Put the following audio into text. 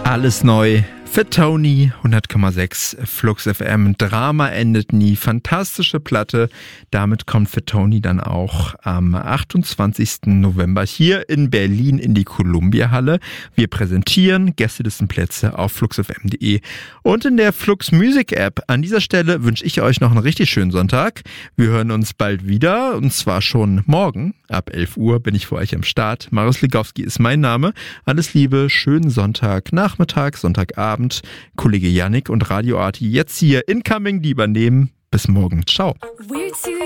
Alles neu für Tony, 100,6 Flux FM. Drama endet nie. Fantastische Platte. Damit kommt für Tony dann auch am 28. November hier in Berlin in die Columbia-Halle. Wir präsentieren Gästelistenplätze auf fluxfm.de und in der Flux Music App. An dieser Stelle wünsche ich euch noch einen richtig schönen Sonntag. Wir hören uns bald wieder und zwar schon morgen. Ab 11 Uhr bin ich für euch am Start. Marius Ligowski ist mein Name. Alles Liebe, schönen Sonntagnachmittag, Sonntagabend. Kollege Yannick und Radio Arti jetzt hier incoming, die übernehmen. Bis morgen. Ciao.